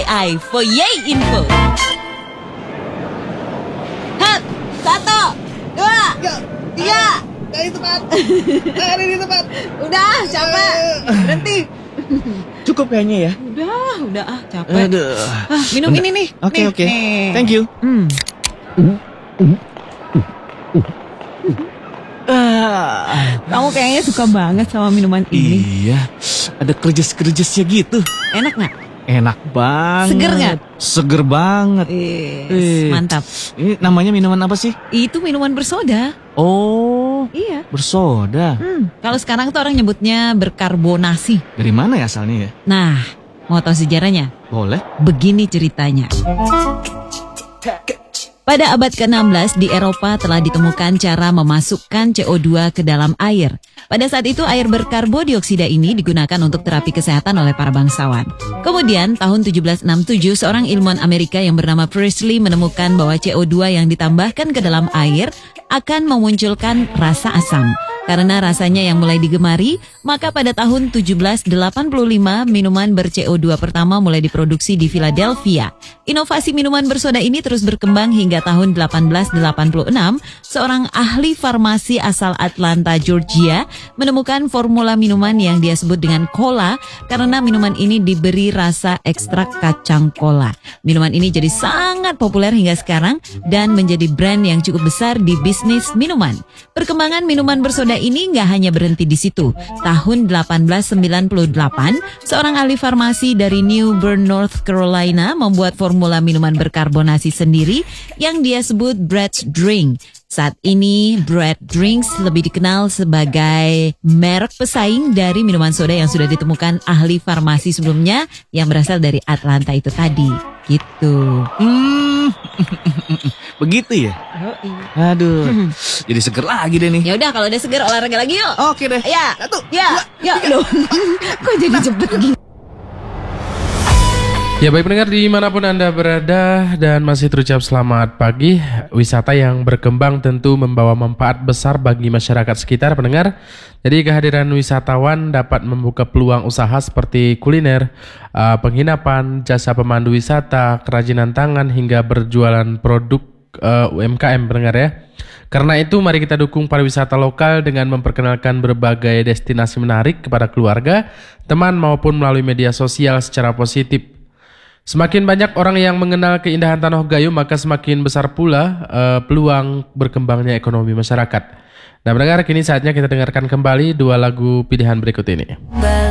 FYI, for yay info. Hap, 1, 2, 3. Ini tepat. Ini tepat. Udah, capek. Berhenti. Cukup kayaknya ya. Udah capek. Aduh. Minum ini nih. Oke. Nih. Thank you. Kamu kayaknya suka banget sama minuman ini. Iya. Ada kerjes-kerjesnya gitu. Enak nggak? Enak banget. Seger nggak? Seger banget. Mantap. Ini namanya minuman apa sih? Itu minuman bersoda. Oh, Iya. bersoda. Kalau sekarang tuh orang nyebutnya berkarbonasi. Dari mana ya asalnya ya? Nah, mau tahu sejarahnya? Boleh. Begini ceritanya. Pada abad ke-16 di Eropa telah ditemukan cara memasukkan CO2 ke dalam air. Pada saat itu air berkarbodioksida ini digunakan untuk terapi kesehatan oleh para bangsawan. Kemudian tahun 1767 seorang ilmuwan Amerika yang bernama Priestley menemukan bahwa CO2 yang ditambahkan ke dalam air akan memunculkan rasa asam. Karena rasanya yang mulai digemari, maka pada tahun 1785 minuman ber-CO2 pertama mulai diproduksi di Philadelphia. Inovasi minuman bersoda ini terus berkembang hingga tahun 1886, seorang ahli farmasi asal Atlanta, Georgia, menemukan formula minuman yang dia sebut dengan cola karena minuman ini diberi rasa ekstrak kacang cola. Minuman ini jadi sangat populer hingga sekarang dan menjadi brand yang cukup besar di bisnis minuman. Perkembangan minuman bersoda ini nggak hanya berhenti di situ. Tahun 1898, seorang ahli farmasi dari New Bern, North Carolina membuat formula minuman berkarbonasi sendiri yang dia sebut Brett's Drink. Saat ini, Brett Drinks lebih dikenal sebagai merek pesaing dari minuman soda yang sudah ditemukan ahli farmasi sebelumnya yang berasal dari Atlanta itu tadi. Gitu. Begitu ya? Aduh, jadi seger lagi deh nih. Ya udah, kalau udah seger olahraga lagi yuk. Oke deh. Ya, 1, ya, 2, 3. Loh, kok jadi cepet gini? Ya baik pendengar dimanapun Anda berada dan masih terucap selamat pagi. Wisata yang berkembang tentu membawa manfaat besar bagi masyarakat sekitar pendengar. Jadi kehadiran wisatawan dapat membuka peluang usaha seperti kuliner, penginapan, jasa pemandu wisata, kerajinan tangan hingga berjualan produk UMKM pendengar ya. Karena itu mari kita dukung pariwisata lokal dengan memperkenalkan berbagai destinasi menarik kepada keluarga, teman maupun melalui media sosial secara positif. Semakin banyak orang yang mengenal keindahan Tanah Gayo, maka semakin besar pula peluang berkembangnya ekonomi masyarakat. Nah, pendengar, kini saatnya kita dengarkan kembali dua lagu pilihan berikut ini.